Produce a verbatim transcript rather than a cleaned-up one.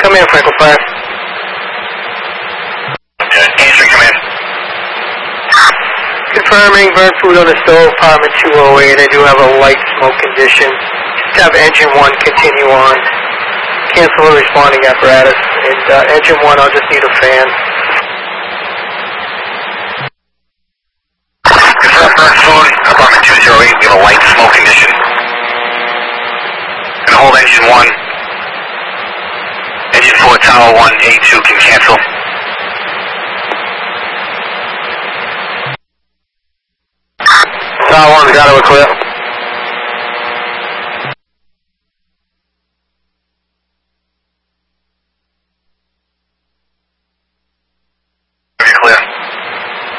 Come in, Franklin Fire. Answering, come in. Confirming, burn food on the stove, apartment two oh eight. I do have a light smoke condition. Just have engine one continue on. Cancel the responding apparatus. And uh, engine one, I'll just need a fan. Confirm burn food, apartment two oh eight. We have a light smoke condition. And hold engine one. Engine four, tower one, A two can cancel. Tower one, got it, we're clear.